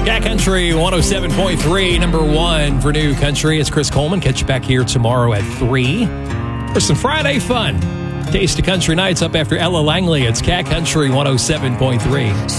Cat Country 107.3, number one for new country. It's Chris Coleman. Catch you back here tomorrow at 3 for some Friday fun. Taste of Country Nights up after Ella Langley. It's Cat Country 107.3.